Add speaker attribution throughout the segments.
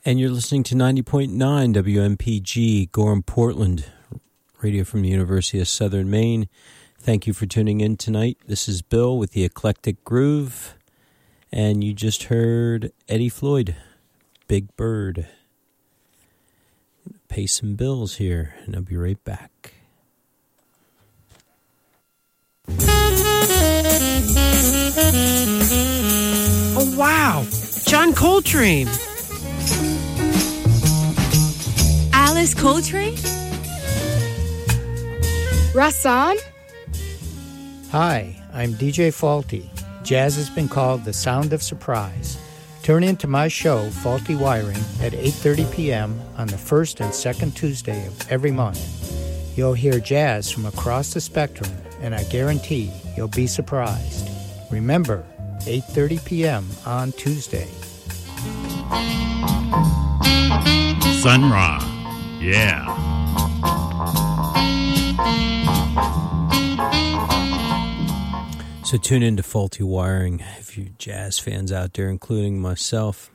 Speaker 1: And you're listening to 90.9 WMPG, Gorham, Portland, radio from the University of Southern Maine. Thank you for tuning in tonight. This is Bill with the Eclectic Groove, and you just heard Eddie Floyd, Big Bird. Pay some bills here, and I'll be right back.
Speaker 2: Oh, wow! John Coltrane!
Speaker 3: Alice Coltrane?
Speaker 4: Rahsaan?
Speaker 5: Hi, I'm DJ Faulty. Jazz has been called the sound of surprise. Tune in to my show, Faulty Wiring, at 8:30 p.m. on the first and second Tuesday of every month. You'll hear jazz from across the spectrum, and I guarantee you'll be surprised. Remember, 8:30 p.m. on Tuesday.
Speaker 6: Sun Ra, yeah.
Speaker 1: So tune in to Faulty Wiring if you jazz fans out there, including myself.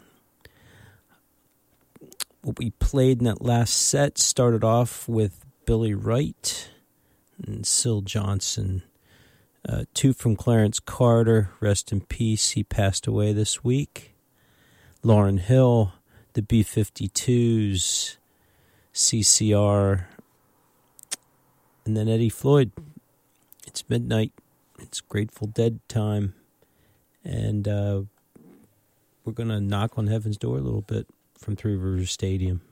Speaker 1: What we played in that last set started off with Billy Wright and Syl Johnson. Two from Clarence Carter, rest in peace, he passed away this week. Lauryn Hill, the B-52s, CCR, and then Eddie Floyd. It's midnight. It's Grateful Dead time, and we're going to knock on heaven's door a little bit from Three Rivers Stadium.